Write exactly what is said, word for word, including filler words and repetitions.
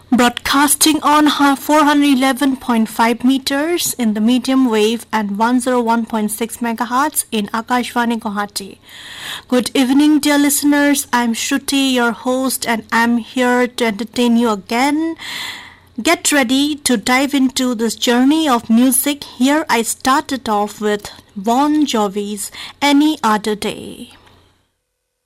Broadcasting on four hundred eleven point five meters in the medium wave and one oh one point six megahertz in Akashvani Guwahati. Good evening, dear listeners. I'm Shruti, your host, and I'm here to entertain you again. Get ready to dive into this journey of music. Here I started off with Bon Jovi's Any Other Day.